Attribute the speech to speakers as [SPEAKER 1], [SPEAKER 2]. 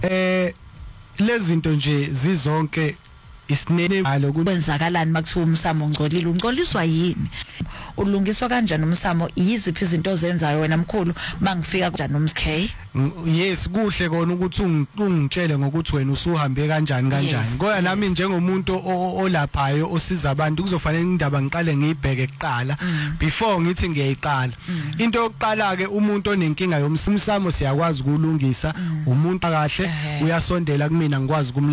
[SPEAKER 1] lezi zinto nje zizonke isinene
[SPEAKER 2] kwenzakalani makuthiwa umsamo ungcolile ungcoliswa yini ulungiswa kanjani umsamo yiziphi izinto ozenzayo wena mkhulu mangifika kanjani umskay
[SPEAKER 1] yes kuhle kona ukuthi ungitshele ngokuthi wena usuhambe kanjani ngoba nami njengomuntu olaphayo osiza abantu kuzofanele indaba ngiqale ngiyibheke kuqala before ngithi ngiyayiqala into yokuqala ke umuntu onenkinga yomsamo siyakwazi ukulungisa umuntu kahle uyasondela kumina ngikwazi